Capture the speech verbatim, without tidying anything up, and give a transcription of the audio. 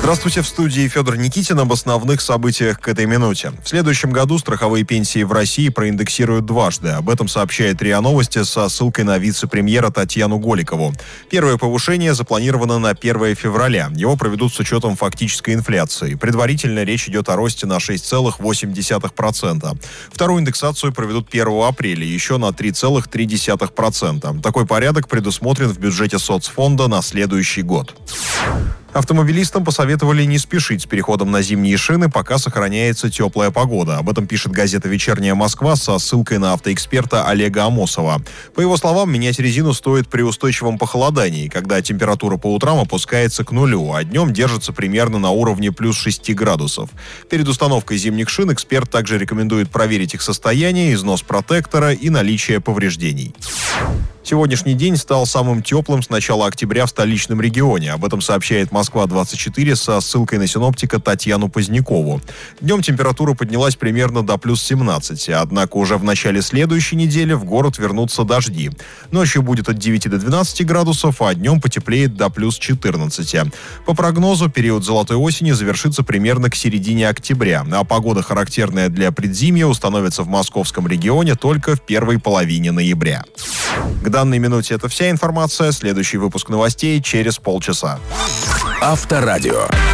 Здравствуйте, в студии Федор Никитин. Об основных событиях к этой минуте. В следующем году страховые пенсии в России проиндексируют дважды. Об этом сообщает РИА Новости со ссылкой на вице-премьера Татьяну Голикову. Первое повышение запланировано на первое февраля. Его проведут с учетом фактической инфляции. Предварительно речь идет о росте на шесть целых восемь десятых процента. Вторую индексацию проведут первого апреля, еще на три целых три десятых процента. Такой порядок предусмотрен в бюджете соцфонда на следующий год. Автомобилистам посоветовали не спешить с переходом на зимние шины, пока сохраняется теплая погода. Об этом пишет газета «Вечерняя Москва» со ссылкой на автоэксперта Олега Амосова. По его словам, менять резину стоит при устойчивом похолодании, когда температура по утрам опускается к нулю, а днем держится примерно на уровне плюс шесть градусов. Перед установкой зимних шин эксперт также рекомендует проверить их состояние, износ протектора и наличие повреждений. Сегодняшний день стал самым теплым с начала октября в столичном регионе. Об этом сообщает Москва двадцать четыре со ссылкой на синоптика Татьяну Позднякову. Днем температура поднялась примерно до плюс семнадцати, однако уже в начале следующей недели в город вернутся дожди. Ночью будет от девяти до двенадцати градусов, а днем потеплеет до плюс четырнадцати. По прогнозу, период золотой осени завершится примерно к середине октября, а погода, характерная для предзимья, установится в московском регионе только в первой половине ноября. К данной минуте это вся информация. Следующий выпуск новостей через полчаса. Авторадио.